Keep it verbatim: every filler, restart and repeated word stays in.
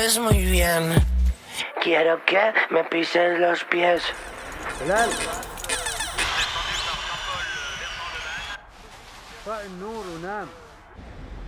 sabes muy bien. Quiero que me pises los pies. بلال طفئ النور ونام.